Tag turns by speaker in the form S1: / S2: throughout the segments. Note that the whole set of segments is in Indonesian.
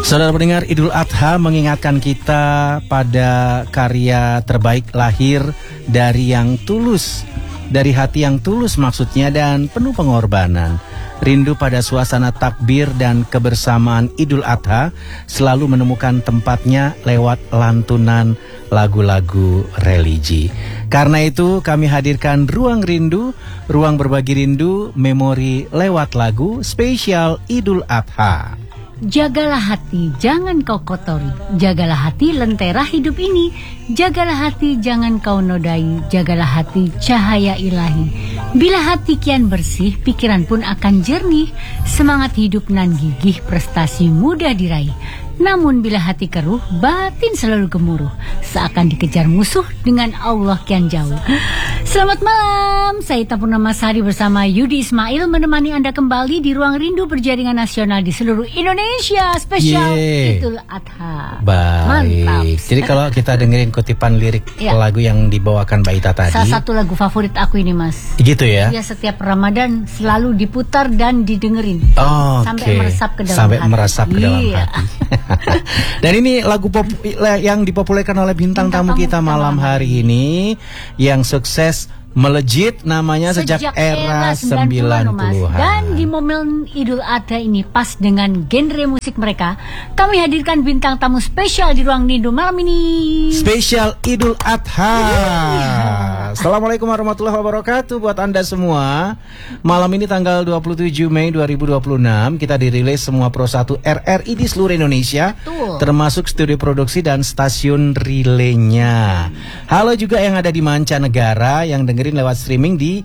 S1: Saudara pendengar, Idul Adha mengingatkan kita pada karya terbaik lahir dari yang tulus, dari hati yang tulus maksudnya dan penuh pengorbanan. Rindu pada suasana takbir dan kebersamaan Idul Adha selalu menemukan tempatnya lewat lantunan lagu-lagu religi. Karena itu kami hadirkan Ruang Rindu, ruang berbagi rindu, memori lewat lagu spesial Idul Adha.
S2: Jagalah hati, jangan kau kotori. Jagalah hati, lentera hidup ini. Jagalah hati, jangan kau nodai. Jagalah hati, cahaya ilahi. Bila hati kian bersih, pikiran pun akan jernih. Semangat hidup nan gigih, prestasi mudah diraih. Namun bila hati keruh, batin selalu gemuruh. Seakan dikejar musuh, dengan Allah kian jauh. Selamat malam, saya Ita Purnamasari bersama Yudi Ismail menemani Anda kembali di Ruang Rindu berjaringan nasional di seluruh Indonesia. Spesial Idul Adha.
S1: Baik.
S2: Mantap.
S1: Jadi kalau kita dengerin kutipan lirik lagu yang dibawakan Mbak Ita tadi,
S2: salah satu lagu favorit aku ini, Mas.
S1: Gitu ya?
S2: Ya, setiap Ramadan selalu diputar dan didengerin.
S1: Oh,
S2: sampai meresap ke dalam
S1: sampai
S2: hati.
S1: meresap ke dalam hati. Dan ini lagu yang dipopulerkan oleh bintang tamu kita malam hari ini, yang sukses melejit namanya sejak era 90-an.
S2: Dan di momen Idul Adha ini pas dengan genre musik mereka, kami hadirkan bintang tamu spesial di Ruang Rindu malam ini.
S1: Spesial Idul Adha. Assalamualaikum warahmatullahi wabarakatuh buat Anda semua. Malam ini tanggal 27 Mei 2026 kita dirilis semua Pro 1 RRI di seluruh Indonesia.
S2: Betul. Termasuk
S1: studio produksi dan stasiun relaynya. Halo juga yang ada di mancanegara yang dengerin lewat streaming di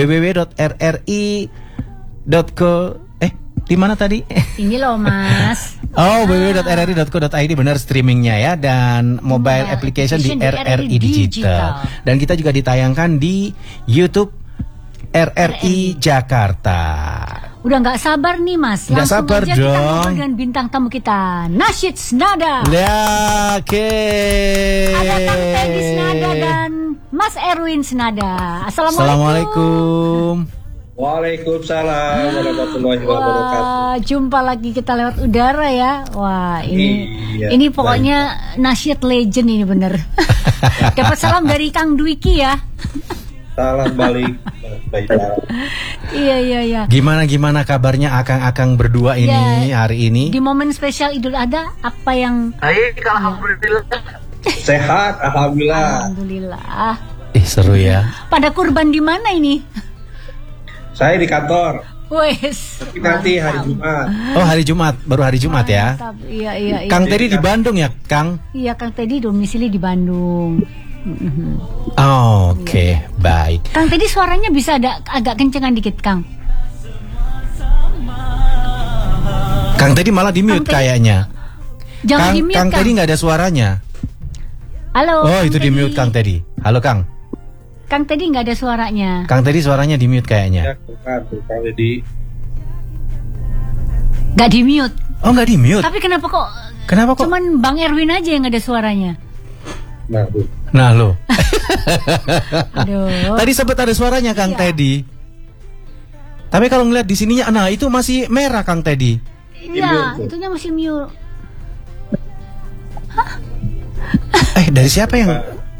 S1: www.rri.co. Di mana tadi?
S2: Ini loh, Mas.
S1: Oh, www.rri.co.id benar streamingnya ya, dan mobile application di RRI Digital. Dan kita juga ditayangkan di YouTube RRI Jakarta.
S2: Udah nggak sabar nih, Mas.
S1: Nggak sabar
S2: aja
S1: dong.
S2: Kita ngobrol dengan bintang tamu kita, Nasyid Snada.
S1: Ya, oke.
S2: Ada Kang Teddy Snada dan Mas Erwin Snada.
S1: Assalamualaikum.
S3: Waalaikumsalam warahmatullahi wabarakatuh.
S2: Wah, jumpa lagi kita lewat udara ya. Wah, ini pokoknya Nasyid legend ini bener. Dapat salam dari Kang Dwiki ya.
S3: Salam balik.
S2: Iya.
S1: Gimana kabarnya akang-akang berdua ini hari ini?
S2: Di momen spesial Idul Adha, apa yang?
S3: Baik, alhamdulillah. Sehat, alhamdulillah.
S2: Alhamdulillah.
S1: Seru ya.
S2: Pada kurban di mana ini?
S3: Saya di kantor.
S2: Wes.
S3: Tapi nanti hari Jumat.
S1: Oh, hari Jumat, baru hari Jumat ya.
S2: Iya.
S1: Kang Teddy di Bandung ya, Kang?
S2: Iya, Kang Teddy domisili di Bandung.
S1: Oke, baik.
S2: Kang Teddy suaranya bisa agak kencengan dikit, Kang.
S1: Kang Teddy malah di mute kayaknya.
S2: Jangan di mute,
S1: Kang Teddy nggak ada suaranya.
S2: Halo.
S1: Oh, itu di mute Kang Teddy. Halo, Kang.
S2: Kang Teddy nggak ada suaranya.
S1: Kang Teddy suaranya di mute kayaknya.
S3: Ya, Kang Teddy.
S2: Nggak di mute.
S1: Oh, nggak di mute.
S2: Tapi kenapa kok? Cuman Bang Erwin aja yang ada suaranya.
S1: Nah lo.
S2: Aduh.
S1: Tadi sempat ada suaranya Kang Teddy. Tapi kalau ngeliat di sininya, nah itu masih merah Kang Teddy.
S2: Iya, itunya masih mute.
S1: Dari siapa yang?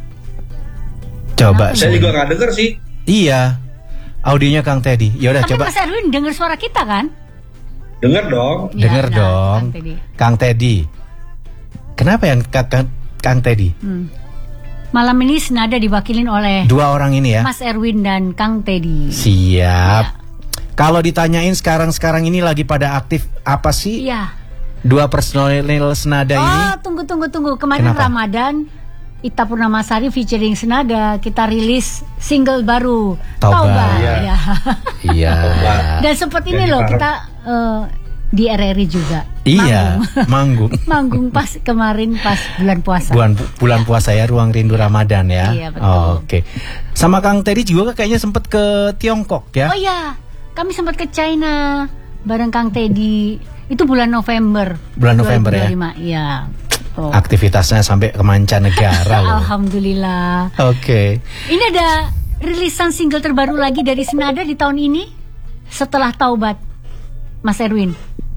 S1: Coba.
S3: Saya juga nggak denger sih.
S1: Iya. Audionya Kang Teddy. Yaudah
S2: tapi
S1: coba.
S2: Mas Erwin dengar suara kita kan?
S3: Dengar dong.
S1: Dengar dong. Kang Teddy. Kenapa yang Kang Teddy?
S2: Malam ini senada diwakilin oleh
S1: dua orang ini ya,
S2: Mas Erwin dan Kang Teddy.
S1: Siap. Ya. Kalau ditanyain sekarang ini lagi pada aktif apa sih?
S2: Iya.
S1: Dua personil senada ini.
S2: Oh, tunggu. Kemarin kenapa? Ramadan Ita Purnamasari featuring Senada, kita rilis single baru Taubat.
S1: Iya. Iya.
S2: Dan sempat ini loh kita di RRI juga.
S1: Iya, manggung.
S2: Manggung pas kemarin pas bulan puasa.
S1: Bulan puasa ya, Ruang Rindu Ramadan ya.
S2: Iya, betul.
S1: Oke. Sama Kang Teddy juga kayaknya sempat ke Tiongkok ya.
S2: Oh iya, kami sempat ke China bareng Kang Teddy. Itu bulan November.
S1: Bulan November 2025,
S2: ya. Iya. Oh.
S1: Aktivitasnya sampai ke mancanegara loh.
S2: Alhamdulillah.
S1: Oke.
S2: Ini ada rilisan single terbaru lagi dari Senada di tahun ini setelah Taubat, Mas Erwin.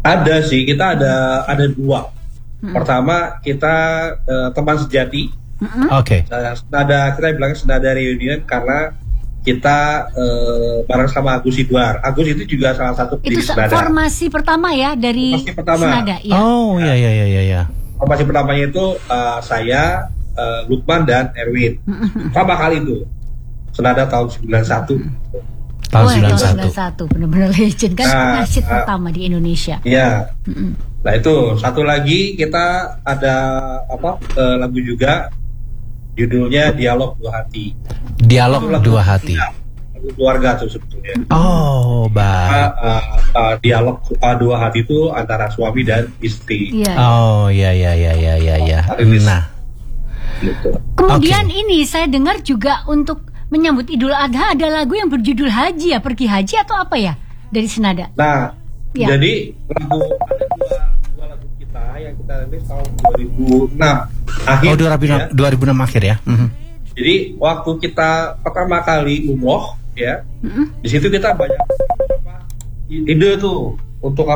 S3: Ada sih, kita ada dua. Pertama kita teman sejati.
S1: Oke.
S3: Senada, kita bilangnya senada reunion karena kita bareng sama Agus Idwar. Agus itu juga salah satu
S2: Itu
S3: pendiri Senada.
S2: Formasi pertama ya dari
S3: Formasi pertama.
S2: Senada. Ya.
S1: Oh iya.
S3: Formasi pertamanya itu saya, Lukman dan Erwin. Pertama kali itu Senada tahun 91.
S1: Tahun
S2: Wah,
S1: 91.
S2: benar-benar legend kan,
S3: Nah,
S2: nasyid pertama di Indonesia.
S3: Iya. Nah itu satu lagi kita ada lagu juga judulnya Dialog Dua Hati.
S1: Dialog
S3: Itu lagu
S1: Dua Hati.
S3: Lagu keluarga tuh sebetulnya.
S1: Oh, baik.
S3: Dialog Dua Hati itu antara suami dan istri.
S2: Iya.
S1: Oh, iya. Nah,
S3: Gitu.
S2: Kemudian ini saya dengar juga untuk menyambut Idul Adha ada lagu yang berjudul Haji ya, pergi haji atau apa ya dari Senada?
S3: Nah,
S2: Ya.
S3: jadi ada dua lagu kita yang kita rilis tahun 2006 akhir.
S1: oh
S3: ya.
S1: 2006 akhir ya. Mhm.
S3: Jadi waktu kita pertama kali umroh ya, di situ kita banyak ide tuh untuk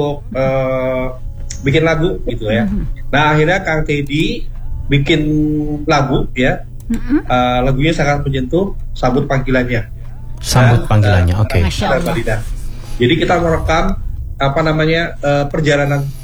S3: bikin lagu gitu ya. Nah akhirnya Kang Teddy bikin lagu ya, lagunya sangat menyentuh, Sambut Panggilannya.
S1: Sambut panggilannya. Oke.
S2: Masya Allah.
S3: Jadi kita merekam perjalanan